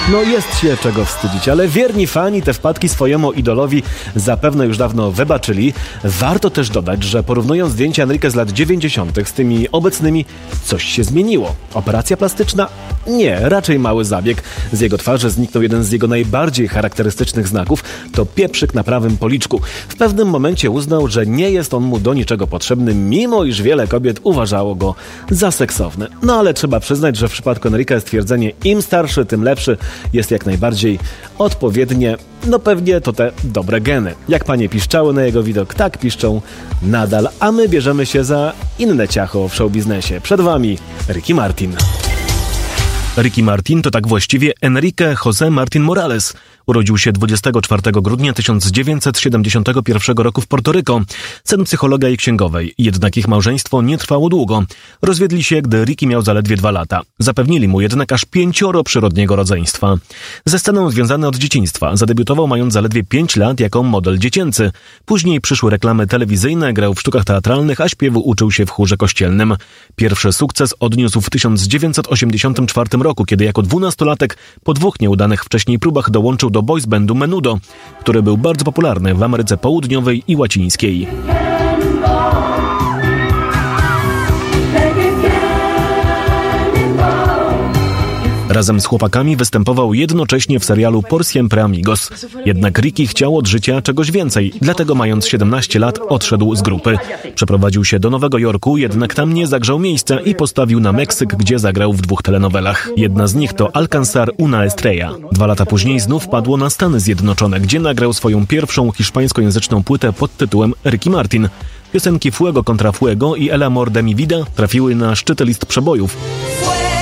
No jest się czego wstydzić, ale wierni fani te wpadki swojemu idolowi zapewne już dawno wybaczyli. Warto też dodać, że porównując zdjęcia Enrique z lat 90. z tymi obecnymi, coś się zmieniło. Operacja plastyczna? Nie, raczej mały zabieg. Z jego twarzy zniknął jeden z jego najbardziej charakterystycznych znaków, to pieprzyk na prawym policzku. W pewnym momencie uznał, że nie jest on mu do niczego potrzebny, mimo iż wiele kobiet uważało go za seksowny. No ale trzeba przyznać, że w przypadku Enrique stwierdzenie im starszy, tym lepszy jest jak najbardziej odpowiednie. No pewnie to te dobre geny. Jak panie piszczały na jego widok, tak piszczą nadal. A my bierzemy się za inne ciacho w showbiznesie. Przed wami Ricky Martin. Ricky Martin to tak właściwie Enrique José Martin Morales. Urodził się 24 grudnia 1971 roku w Portoryko, syn psychologa i księgowej. Jednak ich małżeństwo nie trwało długo. Rozwiedli się, gdy Ricky miał zaledwie 2 lata. Zapewnili mu jednak aż 5 przyrodniego rodzeństwa. Ze sceną związany od dzieciństwa. Zadebiutował mając zaledwie 5 lat jako model dziecięcy. Później przyszły reklamy telewizyjne, grał w sztukach teatralnych, a śpiewu uczył się w chórze kościelnym. Pierwszy sukces odniósł w 1984 roku, kiedy jako 12-latek po 2 nieudanych wcześniej próbach dołączył do boys bandu Menudo, który był bardzo popularny w Ameryce Południowej i Łacińskiej. Razem z chłopakami występował jednocześnie w serialu Por Siempre Amigos. Jednak Ricky chciał od życia czegoś więcej, dlatego mając 17 lat odszedł z grupy. Przeprowadził się do Nowego Jorku, jednak tam nie zagrzał miejsca i postawił na Meksyk, gdzie zagrał w 2 telenowelach. Jedna z nich to Alcanzar una estrella. 2 lata później znów padło na Stany Zjednoczone, gdzie nagrał swoją pierwszą hiszpańskojęzyczną płytę pod tytułem Ricky Martin. Piosenki Fuego contra Fuego i El amor de mi vida trafiły na szczyty list przebojów.